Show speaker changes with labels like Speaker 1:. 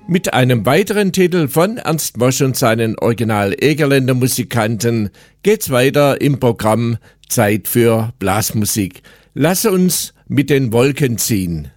Speaker 1: Mit einem weiteren Titel von Ernst Mosch und seinen Original-Egerländer Musikanten geht's weiter im Programm Zeit für Blasmusik. Lass uns mit den Wolken ziehen.